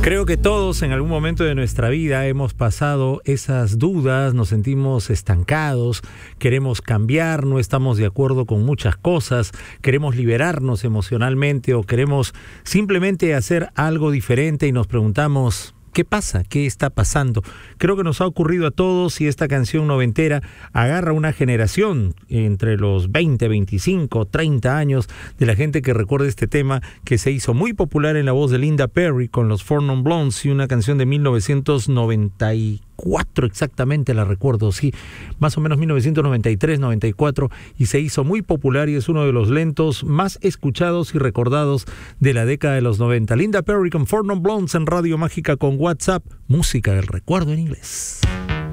Creo que todos en algún momento de nuestra vida hemos pasado esas dudas, nos sentimos estancados, queremos cambiar, no estamos de acuerdo con muchas cosas, queremos liberarnos emocionalmente o queremos simplemente hacer algo diferente y nos preguntamos, ¿qué pasa? ¿Qué está pasando? Creo que nos ha ocurrido a todos y esta canción noventera agarra una generación entre los 20, 25, 30 años de la gente que recuerda este tema que se hizo muy popular en la voz de Linda Perry con los Four Non Blondes y una canción de 1994 exactamente la recuerdo, sí, más o menos 1993, 94 y se hizo muy popular y es uno de los lentos más escuchados y recordados de la década de los 90. Linda Perry con Four Non Blondes en Radio Mágica con WhatsApp, música del recuerdo en inglés.